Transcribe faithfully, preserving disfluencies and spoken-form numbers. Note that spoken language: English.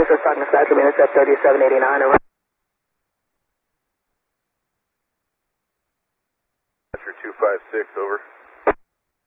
This is Cygnus Central, intercept thirty-seven eighty-nine, over. Roger, two five six, over.